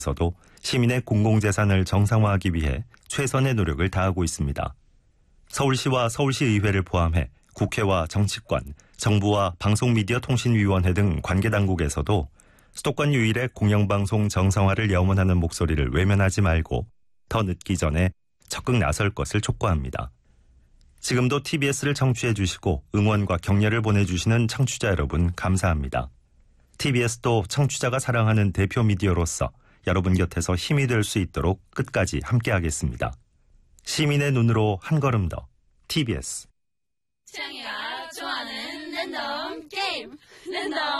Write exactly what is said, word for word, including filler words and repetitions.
서도 시민의 공공재산을 정상화하기 위해 최선의 노력을 다하고 있습니다. 서울시와 서울시의회를 포함해 국회와 정치권, 정부와 방송미디어통신위원회 등 관계당국에서도 수도권 유일의 공영방송 정상화를 염원하는 목소리를 외면하지 말고 더 늦기 전에 적극 나설 것을 촉구합니다. 지금도 티비에스를 청취해 주시고 응원과 격려를 보내주시는 청취자 여러분 감사합니다. 티비에스도 청취자가 사랑하는 대표 미디어로서 여러분 곁에서 힘이 될 수 있도록 끝까지 함께하겠습니다. 시민의 눈으로 한 걸음 더 티비에스. 취향이가 좋아하는 랜덤 게임 랜덤